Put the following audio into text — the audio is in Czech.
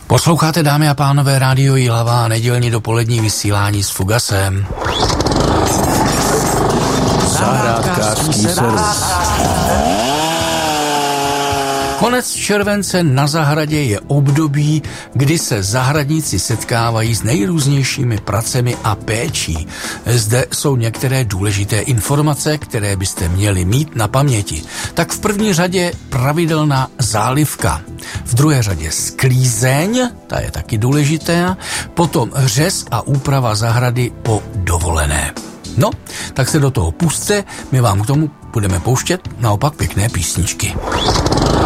Posloucháte, dámy a pánové, Rádio Jihlava, nedělní dopolední vysílání s Fugasem. Zahrádkářský servis. Konec července na zahradě je období, kdy se zahradníci setkávají s nejrůznějšími pracemi a péčí. Zde jsou některé důležité informace, které byste měli mít na paměti. Tak v první řadě pravidelná zálivka. V druhé řadě sklízeň, ta je taky důležitá. Potom řez a úprava zahrady po dovolené. No, tak se do toho pusťte, my vám k tomu budeme pouštět naopak pěkné písničky.